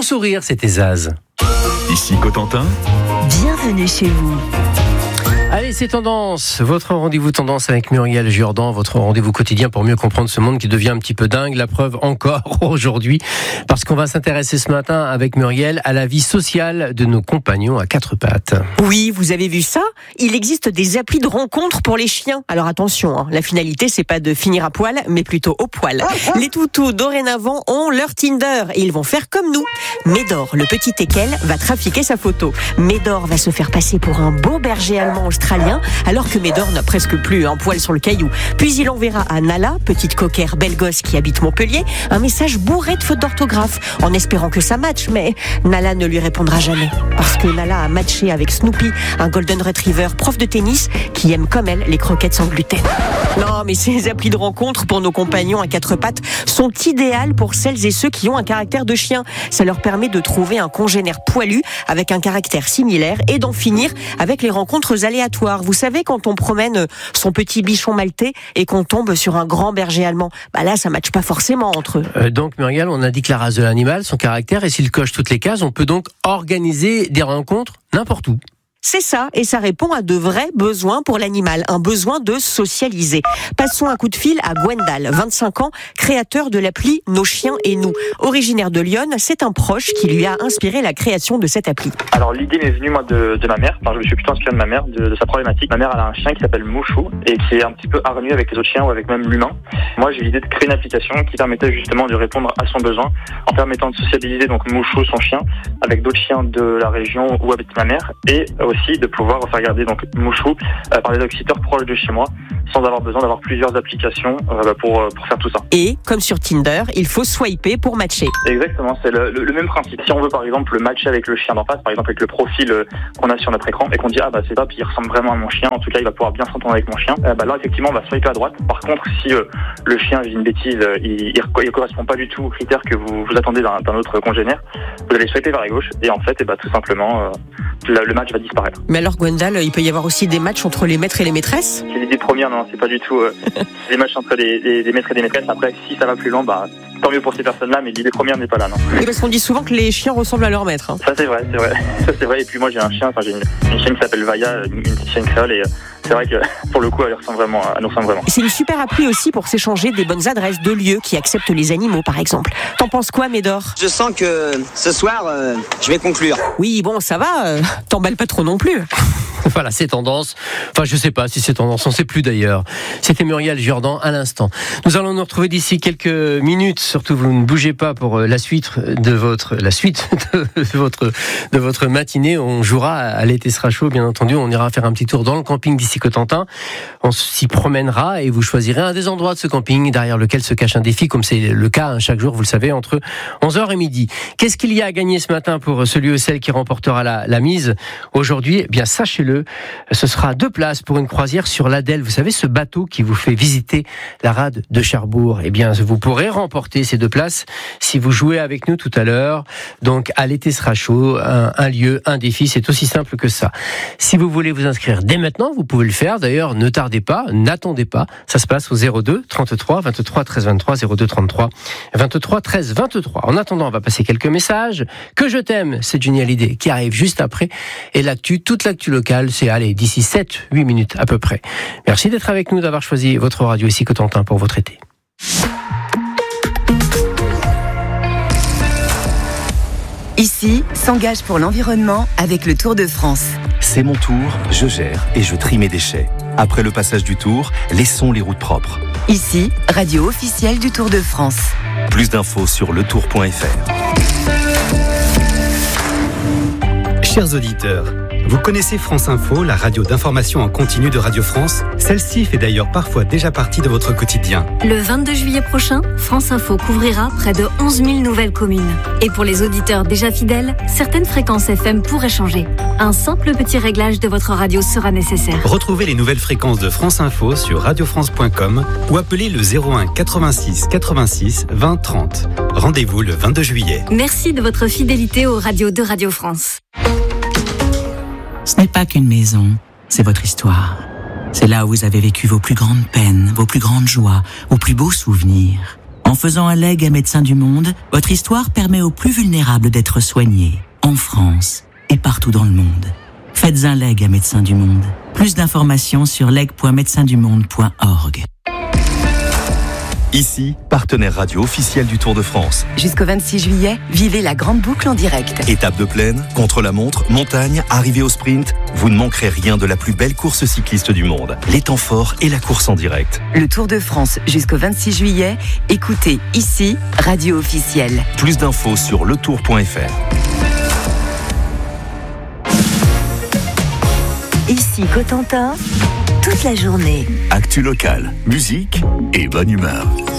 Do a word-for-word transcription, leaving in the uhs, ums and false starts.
sourire, c'était Zaz. Ici Cotentin. Bienvenue chez vous. Allez, c'est Tendance, votre rendez-vous Tendance avec Muriel Jourdan, votre rendez-vous quotidien pour mieux comprendre ce monde qui devient un petit peu dingue. La preuve encore aujourd'hui, parce qu'on va s'intéresser ce matin avec Muriel à la vie sociale de nos compagnons à quatre pattes. Oui, vous avez vu ça ? Il existe des applis de rencontres pour les chiens. Alors attention, hein, la finalité, c'est pas de finir à poil, mais plutôt au poil. Les toutous, dorénavant, ont leur Tinder et ils vont faire comme nous. Médor, le petit teckel, va trafiquer sa photo. Médor va se faire passer pour un beau berger allemand australien, alors que Médor n'a presque plus un poil sur le caillou. Puis il enverra à Nala, petite coquère belle gosse qui habite Montpellier, un message bourré de fautes d'orthographe, en espérant que ça matche, mais Nala ne lui répondra jamais. Parce que Nala a matché avec Snoopy, un golden retriever prof de tennis, qui aime comme elle les croquettes sans gluten. Non, mais ces applis de rencontre pour nos compagnons à quatre pattes sont idéales pour celles et ceux qui ont un caractère de chien. Ça leur permet de trouver un congénère poilu avec un caractère similaire et d'en finir avec les rencontres aléatoires. Vous savez, quand on promène son petit bichon maltais et qu'on tombe sur un grand berger allemand, bah là, ça matche pas forcément entre eux. Euh, donc, Muriel, on indique la race de l'animal, son caractère, et s'il coche toutes les cases, on peut donc organiser des rencontres n'importe où. C'est ça, et ça répond à de vrais besoins pour l'animal, un besoin de socialiser. Passons un coup de fil à Gwendal, vingt-cinq ans, créateur de l'appli Nos chiens et nous. Originaire de Lyon, c'est un proche qui lui a inspiré la création de cette appli. Alors l'idée m'est venue moi de, de ma mère, enfin je me suis plutôt inspiré de ma mère, de, de sa problématique. Ma mère elle a un chien qui s'appelle Mouchou et qui est un petit peu hargneux avec les autres chiens ou avec même l'humain. Moi j'ai eu l'idée de créer une application qui permettait justement de répondre à son besoin en permettant de sociabiliser donc Mouchou, son chien, avec d'autres chiens de la région où habite ma mère et aussi de pouvoir faire garder donc Mouchou euh, par des dog-sitters proches de chez moi sans avoir besoin d'avoir plusieurs applications euh, pour, euh, pour faire tout ça. Et comme sur Tinder, il faut swiper pour matcher. Exactement, c'est le, le, le même principe. Si on veut par exemple matcher avec le chien d'en face, par exemple avec le profil euh, qu'on a sur notre écran et qu'on dit ah bah c'est top, il ressemble vraiment à mon chien, en tout cas il va pouvoir bien s'entendre avec mon chien, euh, bah là effectivement on va swiper à droite. Par contre si euh, le chien, je dis une bêtise, euh, il, il, il correspond pas du tout aux critères que vous, vous attendez d'un, d'un autre congénère, vous allez swiper vers la gauche et en fait et bah, tout simplement euh, le, le match va disparaître. Mais alors Gwendal, il peut y avoir aussi des matchs entre les maîtres et les maîtresses ? C'est l'idée première, non, c'est pas du tout euh, des matchs entre les, les, les maîtres et les maîtresses. Après, si ça va plus loin, bah tant mieux pour ces personnes-là, mais l'idée première n'est pas là, non. Et parce qu'on dit souvent que les chiens ressemblent à leur maître. Hein. Ça c'est vrai, c'est vrai. Ça c'est vrai. Et puis moi j'ai un chien, enfin j'ai une, une chienne qui s'appelle Vaya, une, une petite chienne créole, et euh, c'est vrai que pour le coup elle ressemble vraiment, elle nous ressemble vraiment. C'est une super appli aussi pour s'échanger des bonnes adresses de lieux qui acceptent les animaux, par exemple. T'en penses quoi, Médor ? Je sens que ce soir, euh, je vais conclure. Oui, bon, ça va. Euh, t'emballes pas trop non plus. Voilà, c'est tendance. Enfin, je sais pas si c'est tendance, on sait plus d'ailleurs. C'était Muriel Jourdan à l'instant. Nous allons nous retrouver d'ici quelques minutes. Surtout, vous ne bougez pas pour la suite de votre, la suite de votre, de votre matinée. On jouera à l'été sera chaud, bien entendu. On ira faire un petit tour dans le camping d'ici Cotentin. On s'y promènera et vous choisirez un des endroits de ce camping derrière lequel se cache un défi, comme c'est le cas hein, chaque jour, vous le savez, entre onze heures et midi. Qu'est-ce qu'il y a à gagner ce matin pour celui ou celle qui remportera la, la mise aujourd'hui ? Eh bien, sachez-le. Ce sera deux places pour une croisière sur l'Adèle. Vous savez, ce bateau qui vous fait visiter la rade de Cherbourg. Eh bien, vous pourrez remporter ces deux places si vous jouez avec nous tout à l'heure. Donc, à l'été sera chaud, un, un lieu, un défi, c'est aussi simple que ça. Si vous voulez vous inscrire dès maintenant, vous pouvez le faire. D'ailleurs, ne tardez pas, n'attendez pas. Ça se passe au zéro deux trente-trois vingt-trois treize vingt-trois, zéro deux trente-trois vingt-trois treize vingt-trois. En attendant, on va passer quelques messages. Que je t'aime, c'est Johnny Hallyday qui arrive juste après. Et l'actu, toute l'actu locale, c'est allez, d'ici sept huit minutes à peu près. Merci d'être avec nous, d'avoir choisi votre radio ici Cotentin pour votre été. Ici, s'engage pour l'environnement avec le Tour de France. C'est mon tour, je gère et je trie mes déchets. Après le passage du Tour, laissons les routes propres. Ici, radio officielle du Tour de France. Plus d'infos sur le tour point f r. Chers auditeurs, vous connaissez France Info, la radio d'information en continu de Radio France ? Celle-ci fait d'ailleurs parfois déjà partie de votre quotidien. Le vingt-deux juillet prochain, France Info couvrira près de onze mille nouvelles communes. Et pour les auditeurs déjà fidèles, certaines fréquences F M pourraient changer. Un simple petit réglage de votre radio sera nécessaire. Retrouvez les nouvelles fréquences de France Info sur radio france point com ou appelez le zéro un quatre-vingt-six quatre-vingt-six vingt trente. Rendez-vous le vingt-deux juillet. Merci de votre fidélité aux radios de Radio France. Ce n'est pas qu'une maison, c'est votre histoire. C'est là où vous avez vécu vos plus grandes peines, vos plus grandes joies, vos plus beaux souvenirs. En faisant un leg à Médecins du Monde, votre histoire permet aux plus vulnérables d'être soignés, en France et partout dans le monde. Faites un leg à Médecins du Monde. Plus d'informations sur leg point médecins du monde point org. Ici, partenaire radio officiel du Tour de France. Jusqu'au vingt-six juillet, vivez la grande boucle en direct. Étape de plaine, contre-la-montre, montagne, arrivée au sprint, vous ne manquerez rien de la plus belle course cycliste du monde. Les temps forts et la course en direct. Le Tour de France jusqu'au vingt-six juillet, écoutez ici, radio officielle. Plus d'infos sur le tour point f r. Ici Cotentin, toute la journée. Actu locale, musique et bonne humeur.